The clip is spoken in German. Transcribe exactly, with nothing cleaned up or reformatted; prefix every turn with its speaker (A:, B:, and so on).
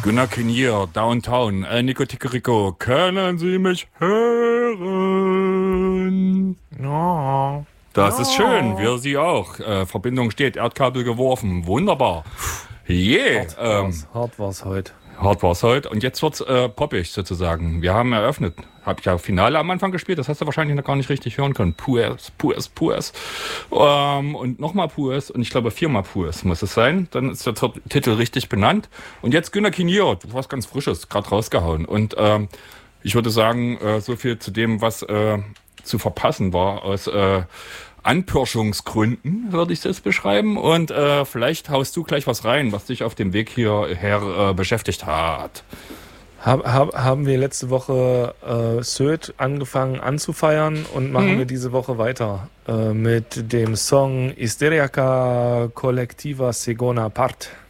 A: Gunnar Kinier, Downtown, El Nico Ticorico, können Sie mich hören?
B: Ja.
A: Das
B: ja.
A: ist schön, wir Sie auch. Äh, Verbindung steht, Erdkabel geworfen, wunderbar. Yeah,
B: Hart
A: ähm,
B: war's, hart war's heute.
A: hart war's heute und jetzt wird's äh, poppig sozusagen. Wir haben eröffnet, habe ich ja Finale am Anfang gespielt, das hast du wahrscheinlich noch gar nicht richtig hören können. Puers, Puers, Puers ähm, und nochmal Puers und ich glaube viermal Puers muss es sein. Dann ist der T- Titel richtig benannt und jetzt Gunnar Kinier, was ganz Frisches, gerade rausgehauen und ähm, ich würde sagen, äh, so viel zu dem, was äh, zu verpassen war aus äh, Anpirschungsgründen, würde ich das beschreiben. Und äh, vielleicht haust du gleich was rein, was dich auf dem Weg hierher äh, beschäftigt hat.
B: Hab, hab, haben wir letzte Woche äh, Sylt angefangen anzufeiern und machen
A: Mhm.
B: wir diese Woche weiter äh, mit dem Song Hysterica Collectiva Segona Part.